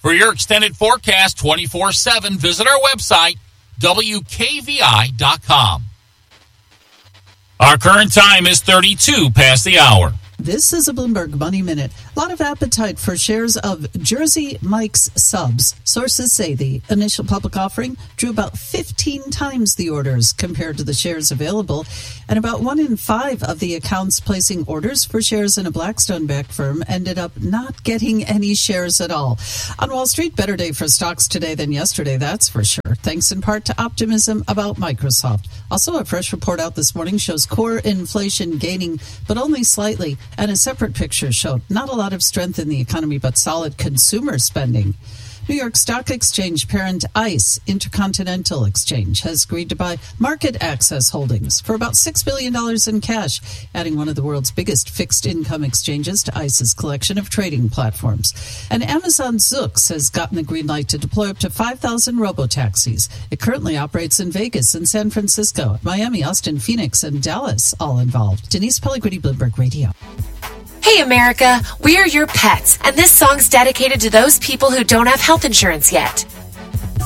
For your extended forecast 24/7, visit our website, WKVI.com. Our current time is 32 past the hour. This is a Bloomberg Money Minute. A lot of appetite for shares of Jersey Mike's subs. Sources say the initial public offering drew about 15 times the orders compared to the shares available, and about 1 in 5 of the accounts placing orders for shares in a Blackstone-backed firm ended up not getting any shares at all. On Wall Street, better day for stocks today than yesterday, that's for sure, thanks in part to optimism about Microsoft. Also, a fresh report out this morning shows core inflation gaining, but only slightly. And a separate picture showed not a lot of strength in the economy, but solid consumer spending. New York Stock Exchange parent ICE, Intercontinental Exchange, has agreed to buy Market Access Holdings for about $6 billion in cash, adding one of the world's biggest fixed-income exchanges to ICE's collection of trading platforms. And Amazon Zoox has gotten the green light to deploy up to 5,000 robotaxis. It currently operates in Vegas and San Francisco, Miami, Austin, Phoenix, and Dallas, all involved. Denise Pellegrini, Bloomberg Radio. Hey America, we are your pets, and this song's dedicated to those people who don't have health insurance yet.